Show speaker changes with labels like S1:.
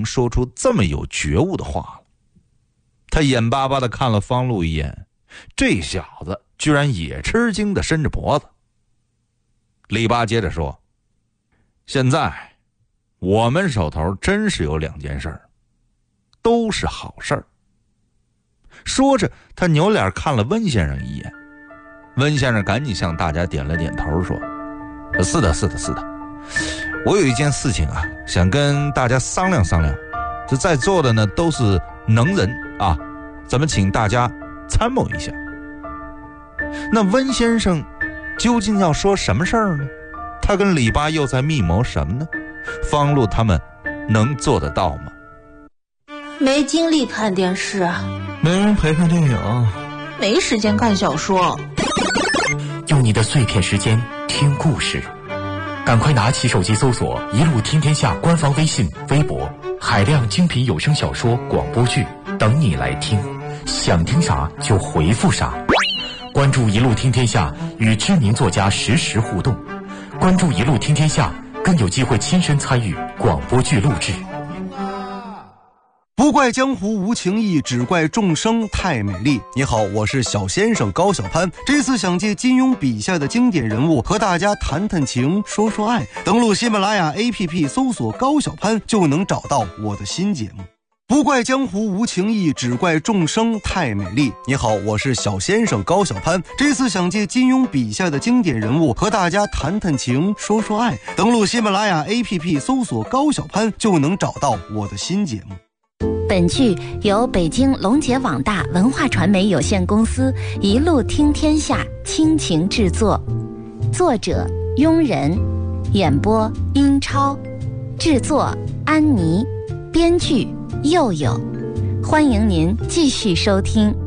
S1: 说出这么有觉悟的话了。他眼巴巴地看了方路一眼，这小子居然也吃惊地伸着脖子。李八接着说，现在我们手头真是有2件事儿，都是好事儿。说着他扭脸看了温先生一眼，温先生赶紧向大家点了点头说，是的，我有一件事情啊，想跟大家商量商量，这在座的呢都是能人啊，咱们请大家参谋一下。那温先生究竟要说什么事儿呢？他跟李八又在密谋什么呢？方路他们能做得到吗？
S2: 没精力看电视，
S3: 没人陪看电影，
S2: 没时间看小说。
S4: 用你的碎片时间听故事，赶快拿起手机搜索一路听天下官方微信微博，海量精品有声小说广播剧等你来听，想听啥就回复啥。关注一路听天下，与知名作家实时互动，关注一路听天下，更有机会亲身参与广播剧录制。
S5: 不怪江湖无情义，只怪众生太美丽。你好，我是小先生高小攀，这次想借金庸笔下的经典人物和大家谈谈情说说爱。登录喜马拉雅 APP 搜索高小攀就能找到我的新节目。不怪江湖无情义，只怪众生太美丽。你好，我是小先生高小攀，这次想借金庸笔下的经典人物和大家谈谈情说说爱。登录喜马拉雅 APP 搜索高小攀就能找到我的新节目。
S6: 本剧由北京龙杰网大文化传媒有限公司一路听天下倾情制作，作者庸人，演播英超，制作安妮，编剧佑佑。欢迎您继续收听。